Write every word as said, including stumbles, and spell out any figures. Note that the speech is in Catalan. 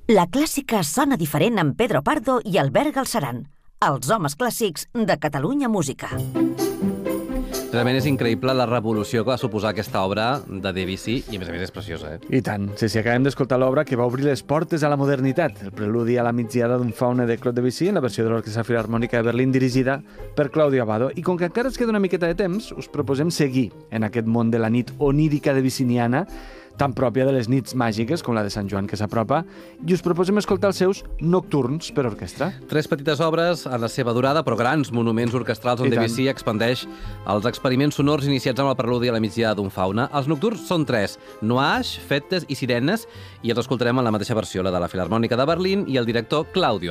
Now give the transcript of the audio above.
La clàssica sona diferent amb Pedro Pardo i Albert Galceran, els homes clàssics de Catalunya Música. Realment és increïble la revolució que va suposar aquesta obra de Debussy, i a més a més és preciosa, eh? I tant. Sí, sí, acabem d'escoltar l'obra que va obrir les portes a la modernitat, el preludi a la migdiada d'un faune de Claude Debussy en la versió de l'Orquestra Filharmònica de Berlín dirigida per Claudio Abbado. I com que encara ens queda una miqueta de temps, us proposem seguir en aquest món de la nit onírica debussiniana, tan pròpia de les nits màgiques com la de Sant Joan que s'apropa, i us proposem escoltar els seus nocturns per orquestra. Tres petites obres en la seva durada, però grans monuments orquestrals on Debussy expandeix els experiments sonors iniciats amb el preludi a la migdiada d'un faune. Els nocturns són tres: Nuages, Fetes i Sirenes, i els escoltarem en la mateixa versió, la de la Filharmònica de Berlín i el director Claudio